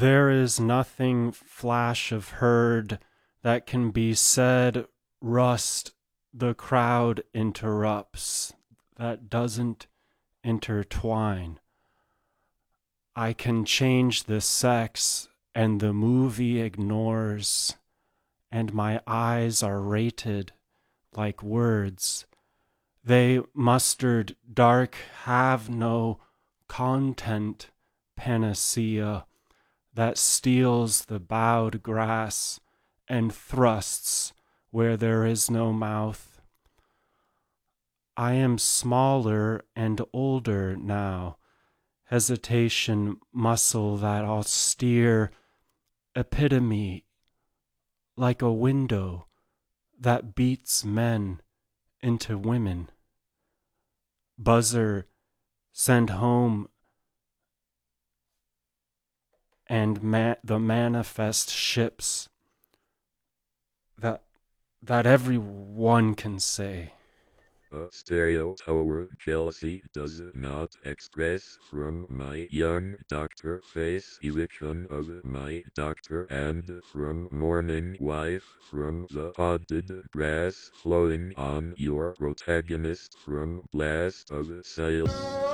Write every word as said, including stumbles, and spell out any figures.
There is nothing flash of herd that can be said, rust the crowd interrupts, that doesn't intertwine. I can change the sex and the movie ignores, and my eyes are rated like words. They mustered dark have no content panacea that steals the bowed grass and thrusts where there is no mouth. I am smaller and older now, hesitation muscle that austere epitome like a window that beats men into women. Buzzer, send home, and ma- the manifest ships that that everyone can say. A stereo tower jealousy does not express from my young doctor face eviction of my doctor and from morning wife from the podded brass flowing on your protagonist from blast of sail.